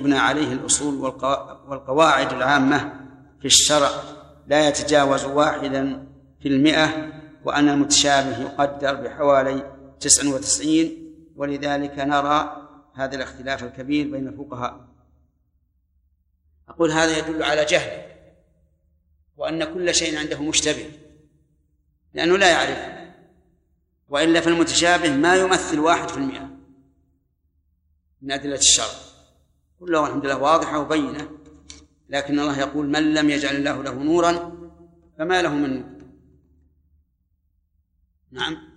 تبنى عليه الأصول والقواعد العامة في الشرع لا يتجاوز 1%، وأن المتشابه يقدر بحوالي 99، ولذلك نرى هذا الاختلاف الكبير بين الفقهاء. أقول هذا يدل على جهل، وأن كل شيء عنده مشتبه لأنه لا يعرف، وإلا في المتشابه ما يمثل 1% من أدلة الشرع، كله الحمد لله واضحة وبينة. لكن الله يقول من لم يجعل الله له نورا فما له من نور. نعم.